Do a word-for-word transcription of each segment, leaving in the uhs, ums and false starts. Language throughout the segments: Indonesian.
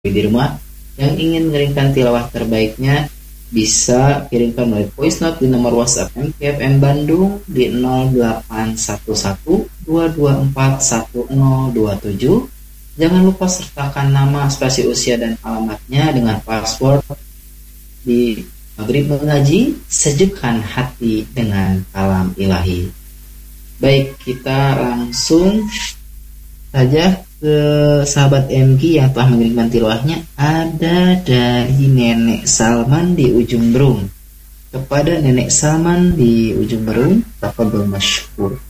di rumah yang ingin mengirimkan tilawah terbaiknya bisa kirimkan melalui voice note di nomor WhatsApp M K F M Bandung di nol delapan satu satu dua dua empat satu nol dua tujuh. Jangan lupa sertakan nama, spasi usia dan alamatnya dengan password di Maghrib Mengaji, sejukkan hati dengan kalam ilahi. Baik, kita langsung saja ke sahabat M G yang telah mengirimkan tilawahnya. Ada dari Nenek Salman di Ujung Berung. Kepada Nenek Salman di Ujung Berung, tafadhol masykur.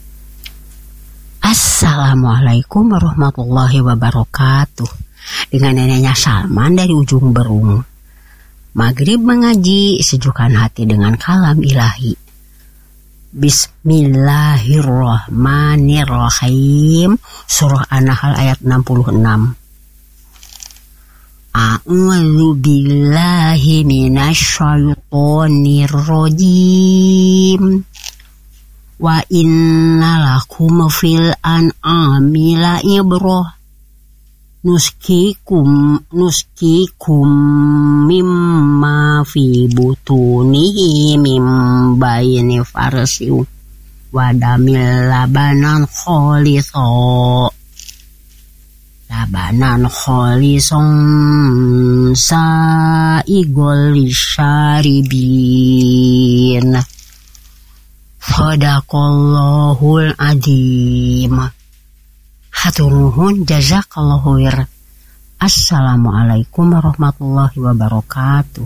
Assalamualaikum warahmatullahi wabarakatuh. Dengan neneknya Salman dari Ujung Berung. Maghrib mengaji, sejukkan hati dengan kalam ilahi. Bismillahirrahmanirrahim. Surah An-Nahl ayat enam puluh enam. A'udzu billahi minasyaitonir rajim. Wa innalakum fil an'ami la'ibrah. Nuskikum nuskikum mimma fi butunihi mim bayni farsiu wadamil labanan kholiso labanan kholison saigol syaribin. Sadaqallahul adzim. Hatur nuhun, jazakallahu khair. Assalamualaikum warahmatullahi wabarakatuh.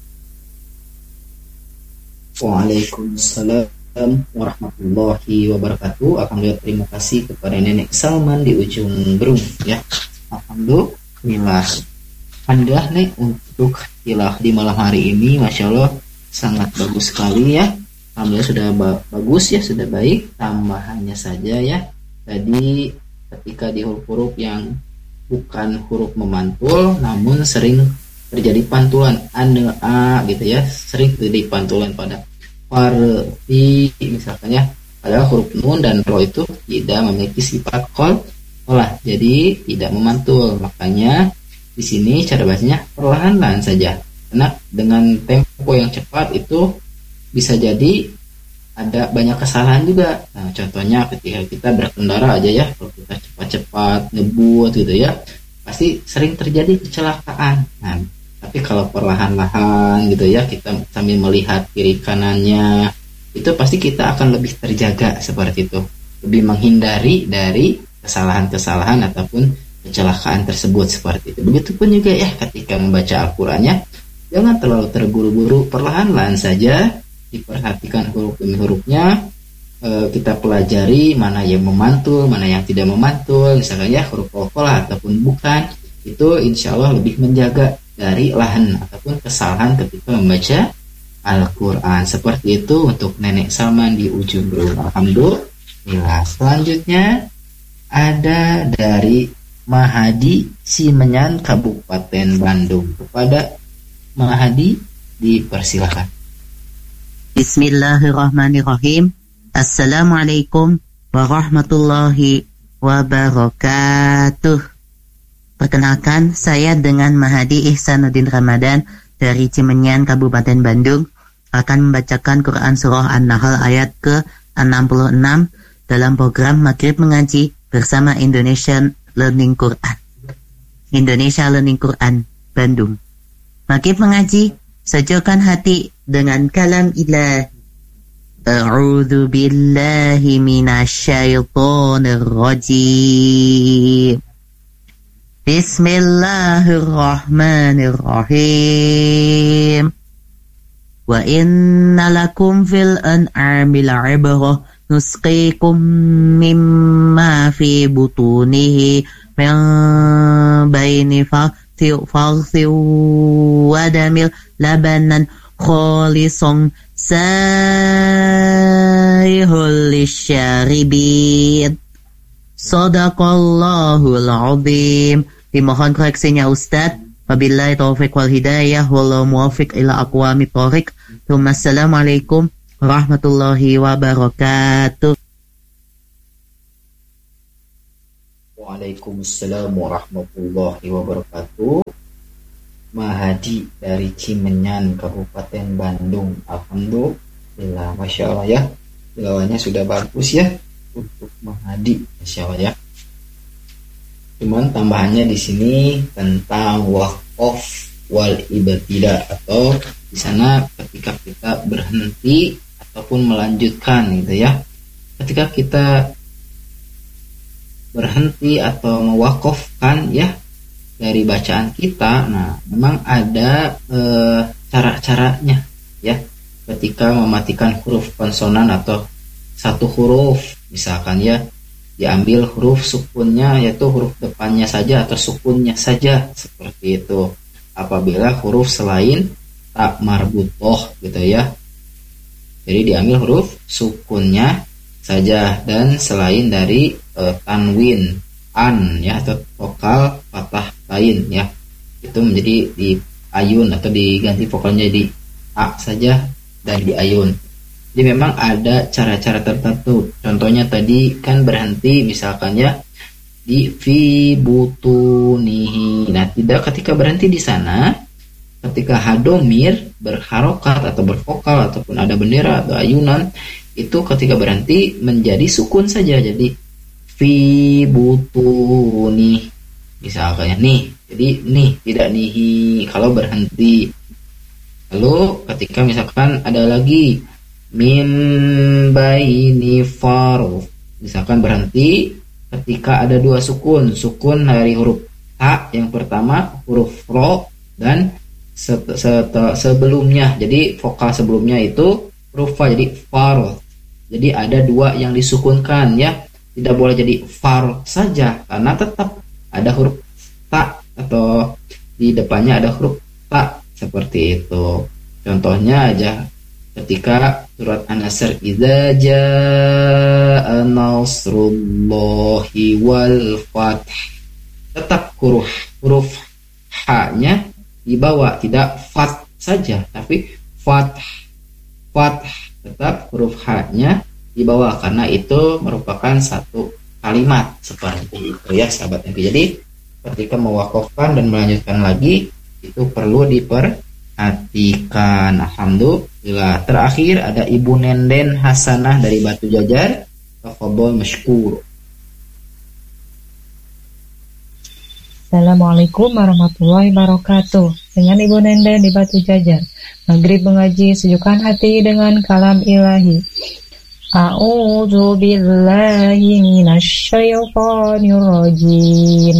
Waalaikumsalam warahmatullahi wabarakatuh. Alhamdulillah, terima kasih kepada Nenek Salman di Ujung Berung ya. Alhamdulillah. Alhamdulillah nih untuk tilawah di malam hari ini, masya Allah sangat bagus sekali ya. Alhamdulillah sudah ba- bagus ya, sudah baik. Tambahannya saja ya, tadi ketika di huruf-huruf yang bukan huruf memantul namun sering terjadi pantulan an a gitu ya, sering terjadi pantulan pada farti misalkan ya, padahal huruf nun dan ro itu tidak memiliki sifat qol olah, jadi tidak memantul. Makanya di sini cara bacanya perlahan-lahan saja, karena dengan tempo yang cepat itu bisa jadi ada banyak kesalahan juga. Nah, contohnya ketika kita berkendara aja ya, kalau kita cepat-cepat ngebut gitu ya, pasti sering terjadi kecelakaan. Nah, tapi kalau perlahan-lahan gitu ya, kita sambil melihat kiri kanannya, itu pasti kita akan lebih terjaga seperti itu, lebih menghindari dari kesalahan-kesalahan ataupun kecelakaan tersebut seperti itu. Begitupun juga ya ketika membaca Al-Qur'annya, jangan terlalu terburu-buru, perlahan-lahan saja, diperhatikan huruf demi hurufnya, e, kita pelajari mana yang memantul, mana yang tidak memantul, misalkan ya huruf qalqalah ataupun bukan, itu insya Allah lebih menjaga dari lahan ataupun kesalahan ketika membaca Al-Quran. Seperti itu untuk Nenek Salman di Ujung Berung. Alhamdulillah. Selanjutnya ada dari Mahadi Simenyan, Kabupaten Bandung. Kepada Mahadi dipersilakan. Bismillahirrahmanirrahim. Assalamualaikum warahmatullahi wabarakatuh. Perkenalkan, saya dengan Mahadi Ihsanuddin Ramadan dari Cimenyan, Kabupaten Bandung akan membacakan Quran Surah An-Nahl ayat ke enam puluh enam dalam program Maghrib Mengaji bersama Indonesian Learning Quran. Indonesia Learning Quran Bandung. Maghrib Mengaji, sejukkan hati dengan kalam ilah. A'udzu billahi minasyaitonir rajim. Bismillahirrahmanirrahim. Wa inna lakum fil an'ami la'ibrah nusqikum mimma fi butunihi min baini farthi wa damil labanan khalisong saihul lisyaribin. Sadaqallahul azim. Dimohon koreksinya Ustadz. Wabillahi taufiq wal hidayah, wallahu muwaffiq ila aqwamit thoriq. Assalamualaikum warahmatullahi wabarakatuh. Waalaikumsalam warahmatullahi wabarakatuh. Mahadi dari Cimenyan, Kabupaten Bandung. Alhamdulillah, Masya Allah ya. Tilawahnya sudah bagus ya untuk Mahadi, Masya Allah ya. Cuman tambahannya di sini tentang waqaf wal ibtidah, atau di sana ketika kita berhenti ataupun melanjutkan gitu ya. Ketika kita berhenti atau mewakafkan ya dari bacaan kita, nah memang ada e, cara-caranya ya. Ketika mematikan huruf konsonan atau satu huruf, misalkan ya, diambil huruf sukunnya, yaitu huruf depannya saja atau sukunnya saja, seperti itu. Apabila huruf selain tak marbutoh gitu ya, jadi diambil huruf sukunnya saja dan selain dari e, tanwin an ya, atau vokal patah lain ya, itu menjadi di ayun atau diganti vokalnya di a saja dan di ayun. Jadi memang ada cara-cara tertentu. Contohnya tadi kan berhenti misalkan ya di fi butunihi. Nah, tidak ketika berhenti di sana, ketika hadomir berharokat atau bervokal ataupun ada bendera atau ayunan, itu ketika berhenti menjadi sukun saja, jadi fi butuni misalkan ya, nih, jadi nih, tidak nihi kalau berhenti. Lalu ketika misalkan ada lagi min baini faruf, misalkan berhenti ketika ada dua sukun, sukun dari huruf ta yang pertama, huruf ro, dan set, set, sebelumnya, jadi vokal sebelumnya itu huruf fa, jadi far. Jadi ada dua yang disukunkan ya, tidak boleh jadi far saja karena tetap ada huruf ta atau di depannya ada huruf ta, seperti itu. Contohnya aja ketika surat An-Nasr, idza jaa nasrullahi wal fath, tetap huruf huruf ha-nya di bawah, tidak fat saja tapi fath. Fath tetap huruf ha-nya di bawah karena itu merupakan satu kalimat, seperti itu ya sahabat M P. Jadi ketika mewakafkan dan melanjutkan lagi itu perlu diperhatikan. Alhamdulillah. Terakhir ada Ibu Nenden Hasanah dari Batu Jajar. Tafadhol mashkur. Assalamualaikum warahmatullahi wabarakatuh. Dengan Ibu Nenden di Batu Jajar. Maghrib mengaji sejukkan hati dengan kalam ilahi. A'udzu billahi minasy syaithanir rajim.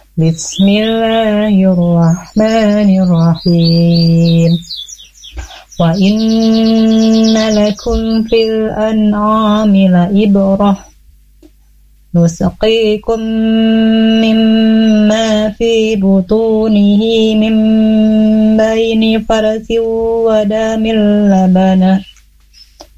Bismillahirrahmanirrahim. Wa inna lakum fil an'ami la ibrah. Nusqikum mimma fi butunihi min baini farsin wa damil labana